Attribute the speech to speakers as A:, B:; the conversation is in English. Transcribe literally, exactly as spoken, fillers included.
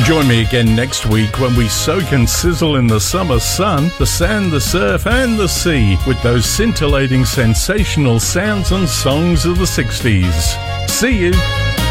A: Join me again next week when we soak and sizzle in the summer sun, the sand, the surf and the sea with those scintillating sensational sounds and songs of the sixties. See you!